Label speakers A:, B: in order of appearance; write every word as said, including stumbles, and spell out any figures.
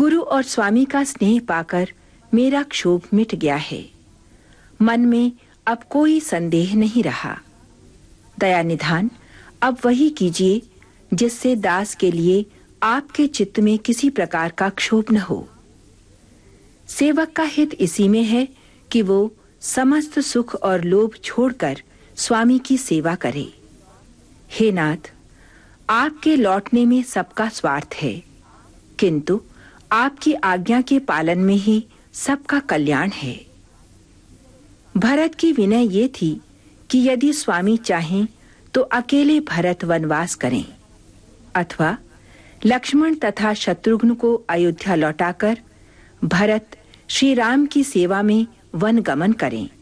A: गुरु और स्वामी का स्नेह पाकर मेरा क्षोभ मिट गया है। मन में अब कोई संदेह नहीं रहा। दया निधान अब वही कीजिए जिससे दास के लिए आपके चित्त में किसी प्रकार का क्षोभ न हो। सेवक का हित इसी में है कि वो समस्त सुख और लोभ छोड़कर स्वामी की सेवा करे। हे नाथ, आपके लौटने में सबका स्वार्थ है, किंतु आपकी आज्ञा के पालन में ही सबका कल्याण है। भरत की विनय ये थी कि यदि स्वामी चाहें तो अकेले भरत वनवास करें अथवा लक्ष्मण तथा शत्रुघ्न को अयोध्या लौटाकर भरत श्री राम की सेवा में वन गमन करें।